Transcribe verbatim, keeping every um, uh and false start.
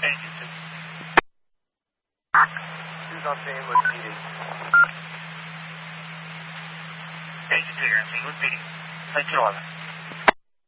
Engine two. Who's on scene with P D? Engine two, you're on scene with P D. Lake Kill eleven.